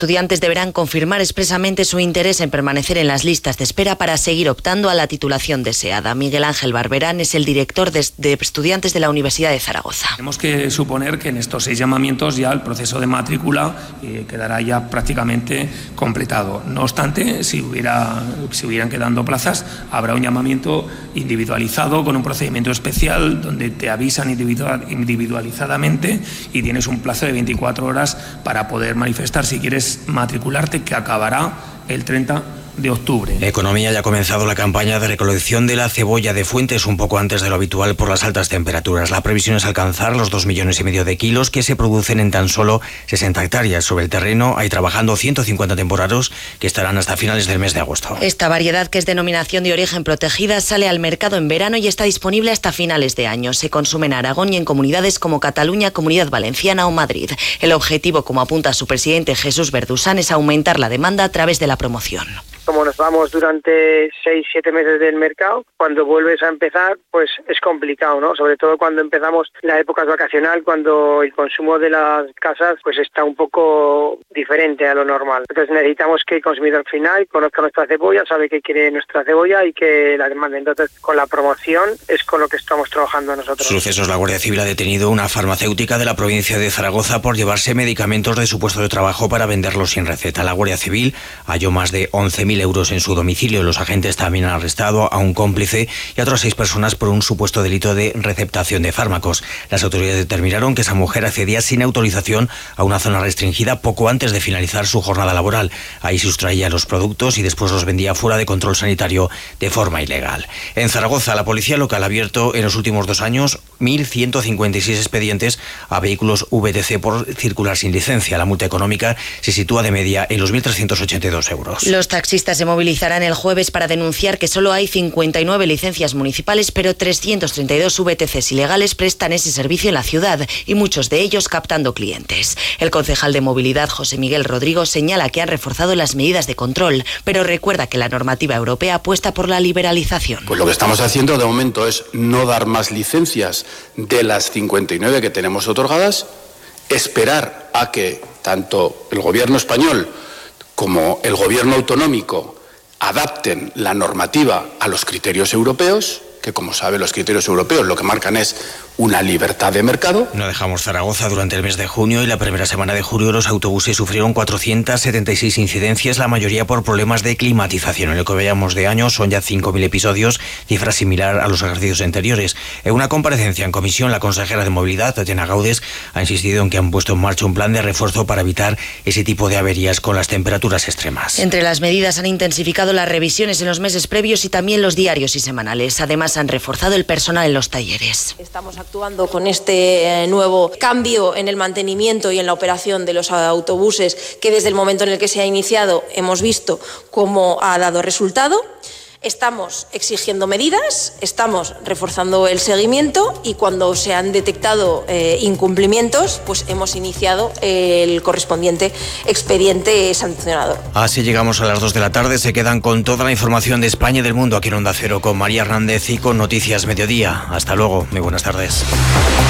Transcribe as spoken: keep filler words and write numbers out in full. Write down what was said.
Estudiantes deberán confirmar expresamente su interés en permanecer en las listas de espera para seguir optando a la titulación deseada. Miguel Ángel Barberán es el director de, de estudiantes de la Universidad de Zaragoza. Tenemos que suponer que en estos seis llamamientos ya el proceso de matrícula eh, quedará ya prácticamente completado. No obstante, si hubiera, si hubieran quedando plazas, habrá un llamamiento individualizado con un procedimiento especial donde te avisan individual, individualizadamente y tienes un plazo de veinticuatro horas para poder manifestar si quieres matricularte, que acabará el treinta de octubre. Economía ya ha comenzado la campaña de recolección de la cebolla de Fuentes un poco antes de lo habitual por las altas temperaturas. La previsión es alcanzar los dos millones y medio de kilos que se producen en tan solo sesenta hectáreas. Sobre el terreno hay trabajando ciento cincuenta temporeros que estarán hasta finales del mes de agosto. Esta variedad, que es denominación de origen protegida, sale al mercado en verano y está disponible hasta finales de año. Se consume en Aragón y en comunidades como Cataluña, Comunidad Valenciana o Madrid. El objetivo, como apunta su presidente Jesús Verdusán, es aumentar la demanda a través de la promoción. Como nos vamos durante seis, siete meses del mercado, cuando vuelves a empezar, pues es complicado, ¿no? Sobre todo cuando empezamos la época vacacional, cuando el consumo de las casas pues está un poco diferente a lo normal. Entonces necesitamos que el consumidor final conozca nuestra cebolla, sabe que quiere nuestra cebolla y que la demande. Entonces, con la promoción es con lo que estamos trabajando nosotros. Sucesos: la Guardia Civil ha detenido una farmacéutica de la provincia de Zaragoza por llevarse medicamentos de su puesto de trabajo para venderlos sin receta. La Guardia Civil halló más de once mil euros en su domicilio. Los agentes también han arrestado a un cómplice y a otras seis personas por un supuesto delito de receptación de fármacos. Las autoridades determinaron que esa mujer accedía sin autorización a una zona restringida poco antes de finalizar su jornada laboral. Ahí sustraía los productos y después los vendía fuera de control sanitario de forma ilegal. En Zaragoza, la policía local ha abierto en los últimos dos años mil ciento cincuenta y seis expedientes a vehículos V T C por circular sin licencia. La multa económica se sitúa de media en los mil trescientos ochenta y dos euros. Los taxistas se movilizarán el jueves para denunciar que solo hay cincuenta y nueve licencias municipales, pero trescientos treinta y dos V T Cs ilegales prestan ese servicio en la ciudad y muchos de ellos captando clientes. El concejal de Movilidad, José Miguel Rodrigo, señala que han reforzado las medidas de control, pero recuerda que la normativa europea apuesta por la liberalización. Pues lo que estamos haciendo de momento es no dar más licencias de las cincuenta y nueve que tenemos otorgadas, esperar a que tanto el gobierno español como el gobierno autonómico adapten la normativa a los criterios europeos, que como sabe los criterios europeos lo que marcan es una libertad de mercado. No dejamos Zaragoza. Durante el mes de junio y la primera semana de julio los autobuses sufrieron cuatrocientas setenta y seis incidencias, la mayoría por problemas de climatización. En lo que veamos de año son ya cinco mil episodios, cifra similar a los ejercicios anteriores. En una comparecencia en comisión, la consejera de Movilidad, Tatiana Gaudes, ha insistido en que han puesto en marcha un plan de refuerzo para evitar ese tipo de averías con las temperaturas extremas. Entre las medidas han intensificado las revisiones en los meses previos y también los diarios y semanales. Además, han reforzado el personal en los talleres. Estamos actuando con este nuevo cambio en el mantenimiento y en la operación de los autobuses, que desde el momento en el que se ha iniciado hemos visto cómo ha dado resultado. Estamos exigiendo medidas, estamos reforzando el seguimiento y cuando se han detectado eh, incumplimientos, pues hemos iniciado el correspondiente expediente sancionador. Así llegamos a las dos de la tarde. Se quedan con toda la información de España y del mundo aquí en Onda Cero con María Hernández y con Noticias Mediodía. Hasta luego, muy buenas tardes.